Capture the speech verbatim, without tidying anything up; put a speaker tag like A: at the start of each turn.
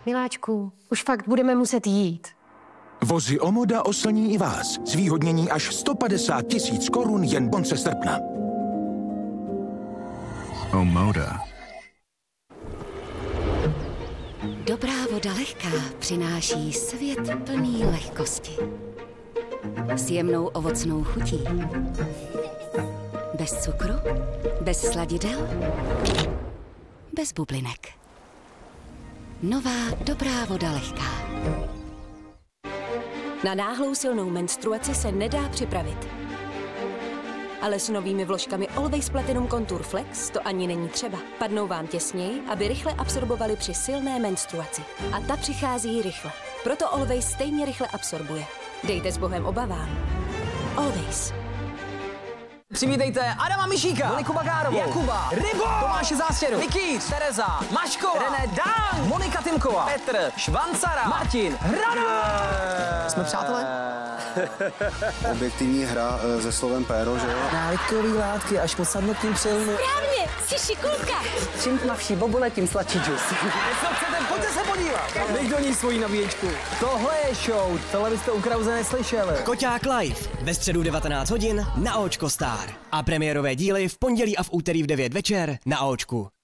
A: Miláčku, už fakt budeme muset jít.
B: Vozy Omoda oslní i vás. Zvýhodnění až sto padesát tisíc korun jen konce srpna.
C: Omoda.
D: Dobrá voda lehká přináší svět plný lehkosti. S jemnou ovocnou chutí. Bez cukru, bez sladidel, bez bublinek. Nová dobrá voda lehká.
E: Na náhlou silnou menstruaci se nedá připravit. Ale s novými vložkami Always Platinum Contour Flex to ani není třeba. Padnou vám těsněji, aby rychle absorbovaly při silné menstruaci. A ta přichází rychle. Proto Always stejně rychle absorbuje. Dejte s Bohem obavám. Always.
F: Přivítejte Adama Mišíka, Moniku Bagárovou, Jakuba, Rybo, Tomáše Zástěru, Nikýř, Tereza, Maškova, René Dang, Monika Tymková, Petr, Švancara, Martin, Hranu. Jsme přátelé?
G: Objektivní hra se slovem péro, že jo?
F: Návykový látky až po sadnutím přilnu.
E: Správně, jsi šikulka.
F: Čím tmavší bobule, tím sladší džus. Co chcete, pojďte se podívat. Dej do ní svoji nabíječku. Tohle je show, tohle byste u Krause neslyšeli.
H: Koťák live ve středu devatenáct hodin na Očko Star. A premiérové díly v pondělí a v úterý v devět večer na Očku.